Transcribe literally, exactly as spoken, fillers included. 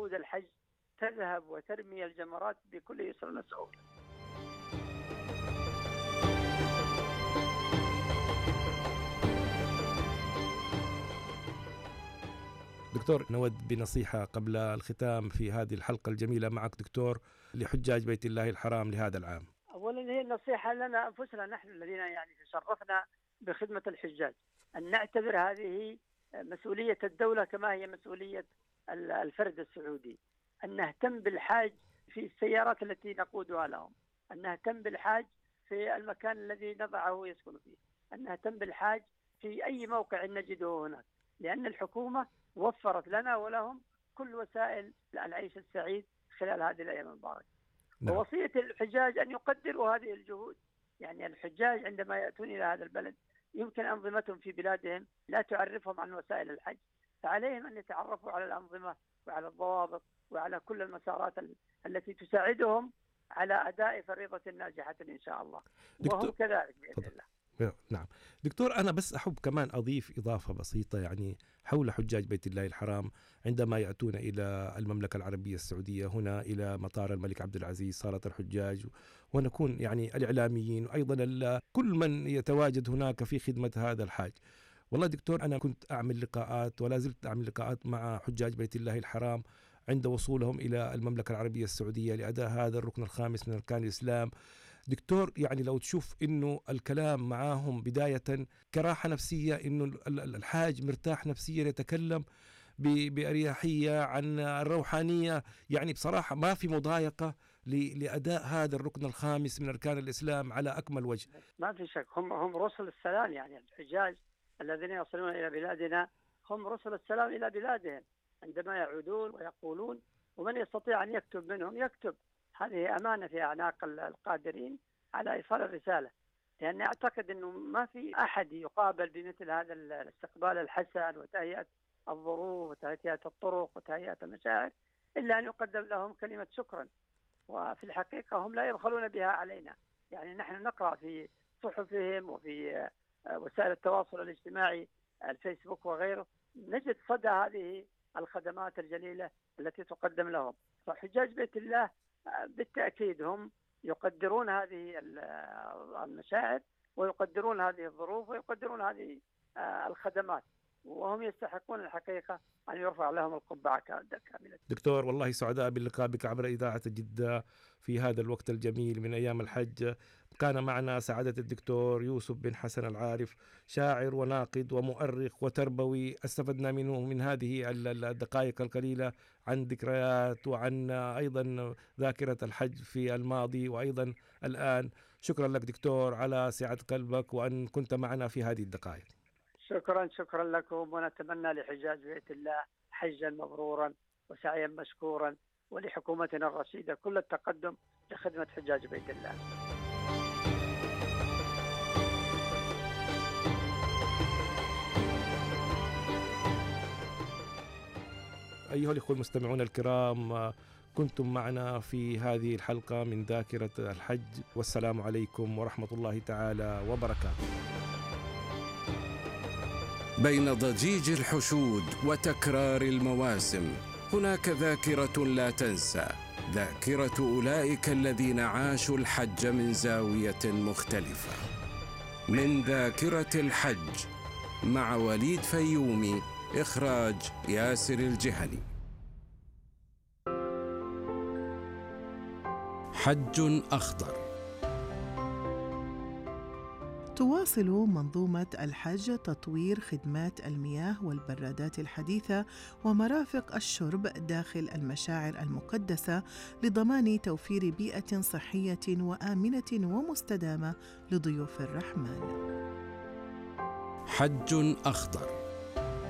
وفود الحج تذهب وترمي الجمرات بكل يسر وسهولة. دكتور، نود بنصيحة قبل الختام في هذه الحلقة الجميلة معك دكتور لحجاج بيت الله الحرام لهذا العام. أولا هي النصيحة لنا أنفسنا نحن الذين يعني تشرفنا بخدمة الحجاج، أن نعتبر هذه مسؤولية الدولة كما هي مسؤولية الفرد السعودي، أن نهتم بالحاج في السيارات التي نقودها لهم، أن نهتم بالحاج في المكان الذي نضعه يسكن فيه، أن نهتم بالحاج في أي موقع نجده هناك، لأن الحكومة وفرت لنا ولهم كل وسائل العيش السعيد خلال هذه الأيام المباركة. نعم. ووصية الحجاج أن يقدروا هذه الجهود، يعني الحجاج عندما يأتون إلى هذا البلد يمكن أنظمتهم في بلادهم لا تعرفهم عن وسائل الحج، فعليهم أن يتعرفوا على الأنظمة وعلى الضوابط وعلى كل المسارات التي تساعدهم على أداء فريضة ناجحة إن شاء الله، وهم كذلك بإذن الله. نعم دكتور، أنا بس أحب كمان أضيف إضافة بسيطة يعني حول حجاج بيت الله الحرام عندما يأتون إلى المملكة العربية السعودية هنا إلى مطار الملك عبد العزيز صالة الحجاج، ونكون يعني الإعلاميين وأيضا كل من يتواجد هناك في خدمة هذا الحاج. والله دكتور، أنا كنت أعمل لقاءات ولا زلت أعمل لقاءات مع حجاج بيت الله الحرام عند وصولهم إلى المملكة العربية السعودية لأداء هذا الركن الخامس من أركان الإسلام. دكتور، يعني لو تشوف إنه الكلام معاهم بداية كراحة نفسية، إنه الحاج مرتاح نفسيا يتكلم بأريحية عن الروحانية، يعني بصراحة ما في مضايقة لأداء هذا الركن الخامس من أركان الإسلام على أكمل وجه. ما في شك، هم هم رسل السلام، يعني الحجاج الذين يصلون إلى بلادنا هم رسل السلام إلى بلادهم عندما يعودون ويقولون، ومن يستطيع أن يكتب منهم يكتب. هذه أمانة في أعناق القادرين على إيصال الرسالة، لأن أعتقد أنه ما في أحد يقابل بمثل هذا الاستقبال الحسن وتهيئة الظروف وتهيئة الطرق وتهيئة المشاعر إلا أن يقدم لهم كلمة شكرا، وفي الحقيقة هم لا يبخلون بها علينا. يعني نحن نقرأ في صحفهم وفي وسائل التواصل الاجتماعي الفيسبوك وغيره، نجد صدى هذه الخدمات الجليلة التي تقدم لهم. فحجاج بيت الله بالتأكيد هم يقدرون هذه المشاعر ويقدرون هذه الظروف ويقدرون هذه الخدمات، وهم يستحقون الحقيقة أن يرفع لهم القبعة كاملة. دكتور، والله سعداء باللقاء بك عبر إذاعة جدة في هذا الوقت الجميل من أيام الحج. كان معنا سعادة الدكتور يوسف بن حسن العارف، شاعر وناقد ومؤرخ وتربوي. استفدنا منه من هذه الدقائق القليلة عن ذكريات وعن أيضا ذاكرة الحج في الماضي وأيضا الآن. شكرا لك دكتور على سعة قلبك وأن كنت معنا في هذه الدقائق. شكرا شكرا لكم، ونتمنى لحجاج بيت الله حجا مبرورا وسعيا مشكورا، ولحكومتنا الرشيدة كل التقدم لخدمة حجاج بيت الله. أيها الأخوة المستمعون الكرام، كنتم معنا في هذه الحلقة من ذاكرة الحج، والسلام عليكم ورحمة الله تعالى وبركاته. بين ضجيج الحشود وتكرار المواسم هناك ذاكرة لا تنسى، ذاكرة أولئك الذين عاشوا الحج من زاوية مختلفة. من ذاكرة الحج مع وليد فيومي، إخراج ياسر الجهني. حج أخضر. تواصل منظومة الحج تطوير خدمات المياه والبرادات الحديثة ومرافق الشرب داخل المشاعر المقدسة لضمان توفير بيئة صحية وآمنة ومستدامة لضيوف الرحمن. حج أخضر.